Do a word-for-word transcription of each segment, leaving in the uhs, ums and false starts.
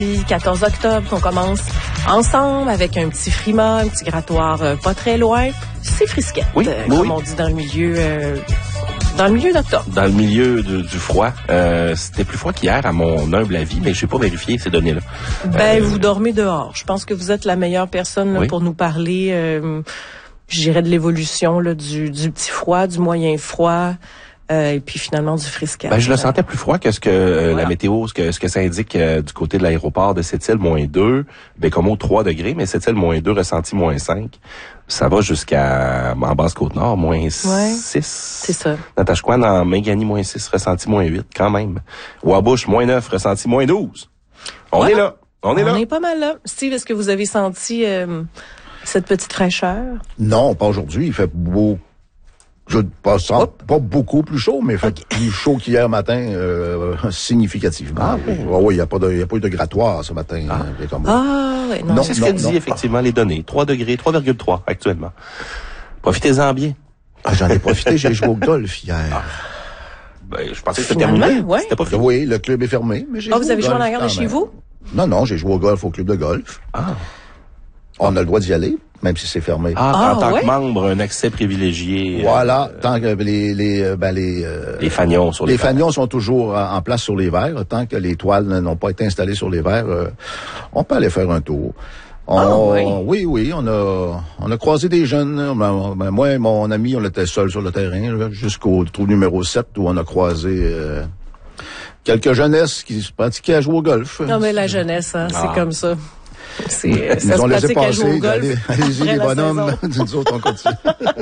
quatorze octobre qu'on commence ensemble avec un petit frima, un petit grattoir euh, pas très loin. C'est frisquette, oui, euh, oui. comme on dit dans le milieu euh, dans le milieu d'octobre. Dans le milieu de, du froid. Euh, c'était plus froid qu'hier à mon humble avis, mais je n'ai pas vérifié ces données-là. Ben, euh, vous dormez dehors. Je pense que vous êtes la meilleure personne là, oui. pour nous parler, euh, je dirais, de l'évolution là, du, du petit froid, du moyen froid. Euh, et puis finalement du frisquette. Ben, je le sentais plus froid que ce que euh, voilà. la météo, ce que ce que ça indique euh, du côté de l'aéroport de Sept-Îles, moins deux, Bécomo trois degrés, mais Sept-Îles, moins deux, ressenti moins cinq. Ça va jusqu'à, en Basse-Côte-Nord, moins six. Ouais, c'est ça. Natashquan, en Mingani, moins six, ressenti moins huit, quand même. Wabush, moins neuf, ressenti moins douze. On voilà. est là. On est On là. On est pas mal là. Steve, est-ce que vous avez senti euh, cette petite fraîcheur? Non, pas aujourd'hui. Il fait beau. Je pas, sens, pas beaucoup plus chaud, mais il fait okay. plus chaud qu'hier matin, euh, significativement. Ah, oui, il oui, n'y a, a pas eu de grattoir ce matin. Ah, euh, comme ah oui, non. non c'est ce non, que dit non. effectivement les données. trois degrés, trois virgule trois actuellement. Profitez-en bien. Ah, j'en ai profité, j'ai joué au golf hier. Ah. Ben, je pensais que c'était terminé. Ouais. C'était pas fini. Oui, le club est fermé, mais j'ai Ah, joué vous avez joué en arrière de ah, chez vous? Non, non, j'ai joué au golf au club de golf. Ah. On a le droit d'y aller, même si c'est fermé. Ah, ah en tant ouais? que membre, un accès privilégié. Voilà, euh, tant que les les ben les euh, les fanions sur les les verres. fanions sont toujours en, en place sur les verres, tant que les toiles n'ont pas été installées sur les verres, euh, on peut aller faire un tour. On, ah, oui. oui, oui, on a on a croisé des jeunes. Ben, ben, moi et mon ami, on était seuls sur le terrain là, jusqu'au trou numéro sept où on a croisé euh, quelques jeunesses qui se pratiquaient à jouer au golf. Non, mais la jeunesse, hein, ah. c'est comme ça. C'est, ça Ils se ont laissé pratique à jouer passer. au golf. Allez, allez-y, les bonhommes. Nous autres, on continue.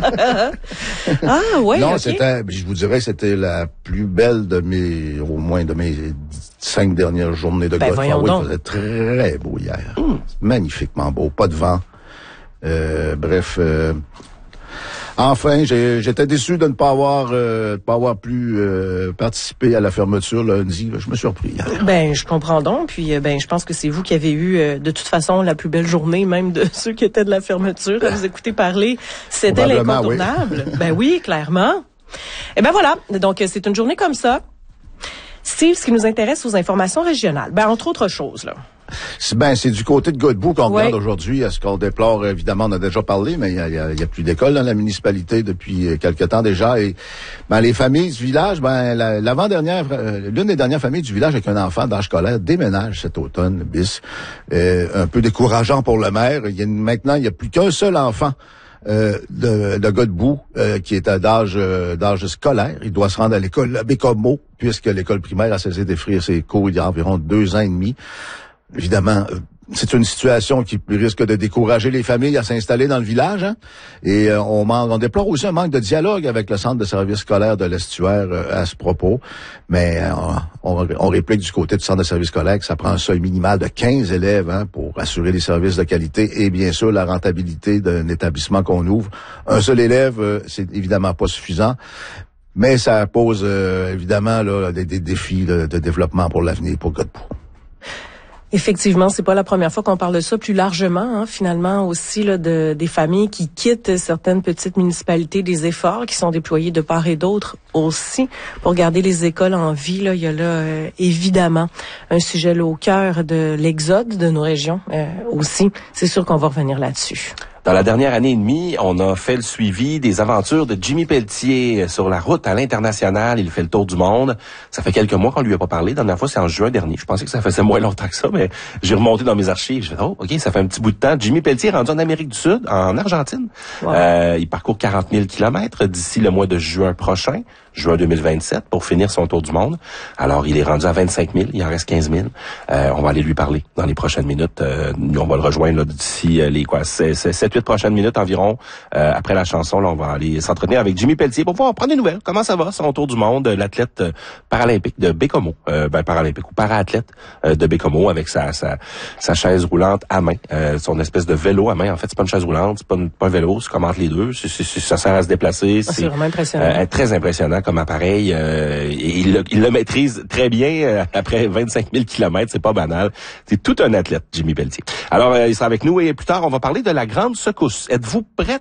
ah, oui, Non, okay. c'était, je vous dirais, c'était la plus belle de mes, au moins de mes cinq dernières journées de ben, golf. Ah oui, donc. il faisait très beau hier. Mm. Magnifiquement beau. Pas de vent. Euh, bref, euh, enfin, j'ai, j'étais déçu de ne pas avoir, euh, de pas avoir pu euh, participer à la fermeture lundi. Je me suis surpris hier. Ben, je comprends donc. Puis, ben, je pense que c'est vous qui avez eu, euh, de toute façon, la plus belle journée, même de ceux qui étaient de la fermeture. À vous écouter parler, c'était l'incontournable. Oui. Ben oui, clairement. Et ben voilà. Donc, c'est une journée comme ça. Steve, ce qui nous intéresse aux informations régionales, ben entre autres choses là. C'est, ben, c'est du côté de Godbout qu'on ouais. regarde aujourd'hui. Ce qu'on déplore, évidemment, on a déjà parlé, mais il y a, il y a, il y a plus d'école dans la municipalité depuis quelque temps déjà. Et ben, les familles du village, ben, la, l'avant-dernière, euh, l'une des dernières familles du village avec un enfant d'âge scolaire déménage cet automne, bis. Euh, un peu décourageant pour le maire. Il y a, maintenant, il n'y a plus qu'un seul enfant. Euh, de, de Godbout, euh, qui est d'âge euh, d'âge scolaire. Il doit se rendre à l'école à Bécomo, puisque l'école primaire a cessé d'offrir ses cours il y a environ deux ans et demi. Évidemment, euh, c'est une situation qui risque de décourager les familles à s'installer dans le village. Hein? Et euh, on, manque, on déplore aussi un manque de dialogue avec le centre de services scolaires de l'Estuaire euh, à ce propos. Mais euh, on, on réplique du côté du centre de services scolaires que ça prend un seuil minimal de quinze élèves hein, pour assurer les services de qualité et bien sûr la rentabilité d'un établissement qu'on ouvre. Un seul élève, euh, c'est évidemment pas suffisant. Mais ça pose euh, évidemment là, des, des défis là, de développement pour l'avenir pour Godbout. Effectivement, c'est pas la première fois qu'on parle de ça plus largement, hein, finalement aussi là, de des familles qui quittent certaines petites municipalités, des efforts qui sont déployés de part et d'autre aussi pour garder les écoles en vie. Là, il y a là euh, évidemment un sujet là, au cœur de l'exode de nos régions euh, aussi. C'est sûr qu'on va revenir là-dessus. Dans la dernière année et demie, on a fait le suivi des aventures de Jimmy Pelletier sur la route à l'international. Il fait le tour du monde. Ça fait quelques mois qu'on lui a pas parlé. La dernière fois, c'est en juin dernier. Je pensais que ça faisait moins longtemps que ça, mais j'ai remonté dans mes archives. Je fais, oh, OK, ça fait un petit bout de temps. Jimmy Pelletier est rendu en Amérique du Sud, en Argentine. Wow. Euh, il parcourt quarante mille kilomètres d'ici le mois de juin prochain, juin deux mille vingt-sept, pour finir son tour du monde. Alors, il est rendu à vingt-cinq mille. Il en reste quinze mille. Euh, on va aller lui parler dans les prochaines minutes. Euh, nous, on va le rejoindre là, d'ici euh, les quoi, sept huit prochaines minutes environ. Euh, après la chanson, là, on va aller s'entretenir avec Jimmy Pelletier pour pouvoir prendre des nouvelles. Comment ça va, son tour du monde, l'athlète euh, paralympique de Bécomo, euh, ben paralympique ou para-athlète euh, de Bécomo avec sa, sa sa chaise roulante à main, euh, son espèce de vélo à main. En fait, c'est pas une chaise roulante, c'est pas, une, pas un vélo, c'est comme entre les deux. C'est, c'est, ça sert à se déplacer. C'est, c'est vraiment impressionnant. Euh, très impressionnant comme appareil. Euh, et il, il le maîtrise très bien euh, après vingt-cinq mille kilomètres. C'est pas banal. C'est tout un athlète, Jimmy Pelletier. Alors, euh, il sera avec nous et plus tard, on va parler de la grande secousse. Êtes-vous prête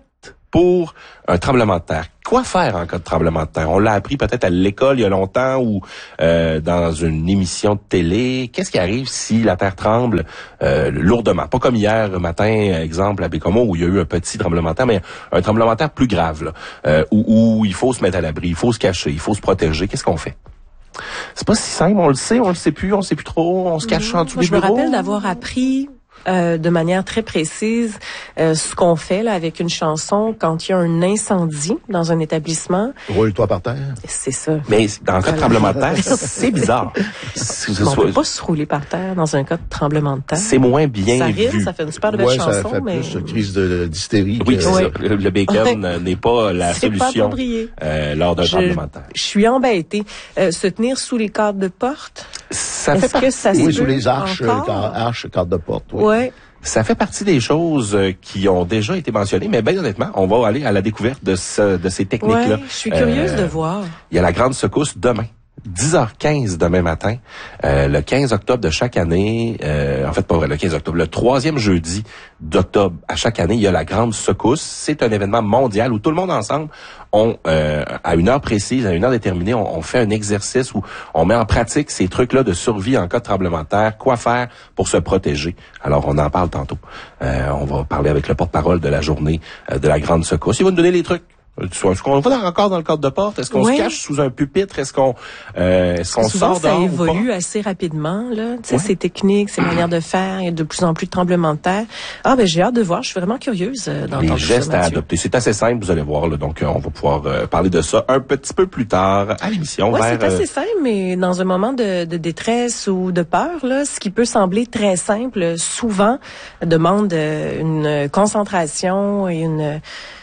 pour un tremblement de terre. Quoi faire en cas de tremblement de terre? On l'a appris peut-être à l'école il y a longtemps ou euh, dans une émission de télé. Qu'est-ce qui arrive si la terre tremble euh, lourdement? Pas comme hier matin, exemple, à Bécomo, où il y a eu un petit tremblement de terre, mais un tremblement de terre plus grave, là, euh, où, où il faut se mettre à l'abri, il faut se cacher, il faut se protéger. Qu'est-ce qu'on fait? C'est pas si simple, on le sait, on le sait plus, on sait plus trop, on se cache en dessous des bureaux. Je me rappelle d'avoir appris Euh, de manière très précise euh, ce qu'on fait là avec une chanson quand il y a un incendie dans un établissement. Roule-toi par terre. C'est ça. Mais dans un cas de tremblement de terre, c'est bizarre. C'est, on peut pas se rouler par terre dans un cas de tremblement de terre. C'est moins bien ça rime, vu. Ça fait une super belle ouais, chanson, ça fait mais plus crise de, d'hystérie. Oui, que... c'est oui. ça. Le, le bacon ouais. n'est pas la c'est solution pas euh, lors d'un je, tremblement de terre. Je suis embêtée. Euh, se tenir sous les cadres de porte. Ça Est-ce fait par... que ça oui, se sous les arches, encore? arches, cadres de porte. Oui. Ouais. Ça fait partie des choses qui ont déjà été mentionnées, mais bien honnêtement, on va aller à la découverte de, ce, de ces techniques-là. Ouais, je suis curieuse euh, de voir. Il y a la grande secousse demain. dix heures quinze demain matin, euh, le quinze octobre de chaque année, euh, en fait pas vrai, le quinze octobre, le troisième jeudi d'octobre à chaque année, il y a la grande secousse. C'est un événement mondial où tout le monde ensemble, on euh, à une heure précise, à une heure déterminée, on, on fait un exercice où on met en pratique ces trucs-là de survie en cas de tremblement de terre, quoi faire pour se protéger. Alors on en parle tantôt. Euh, on va parler avec le porte-parole de la journée euh, de la grande secousse. Il va nous donner les trucs. Est-ce qu'on va encore dans le cadre de porte? Est-ce qu'on oui. se cache sous un pupitre? Est-ce qu'on, euh, est-ce qu'on Souvent, sort dehors ça évolue assez rapidement, là. Tu sais, ouais. ces techniques, ces manières de faire, il y a de plus en plus de tremblements de terre. Ah, ben, j'ai hâte de voir. Je suis vraiment curieuse d'entendre Les gestes ça, à adopter. C'est assez simple, vous allez voir, là. Donc, euh, on va pouvoir euh, parler de ça un petit peu plus tard à l'émission. Ouais, vers, c'est assez simple, mais dans un moment de, de détresse ou de peur, là, ce qui peut sembler très simple, souvent, demande une concentration et une,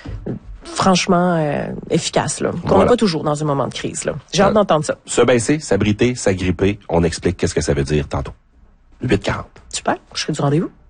franchement euh, efficace, là, qu'on n'a voilà. pas toujours dans un moment de crise, là. J'ai hâte euh, d'entendre ça. Se baisser, s'abriter, s'agripper, on explique qu'est-ce que ça veut dire tantôt. huit quarante. Super, je serai du rendez-vous.